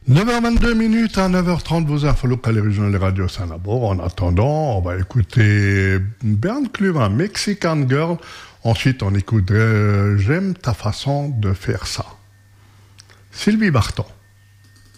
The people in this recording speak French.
9h22 minutes à 9h30, vous infos à les régionales Radio Saint-Labour. En attendant, on va écouter Bernd Cluvin, Mexican Girl. Ensuite, on écouterait J'aime ta façon de faire ça. Sylvie Vartan.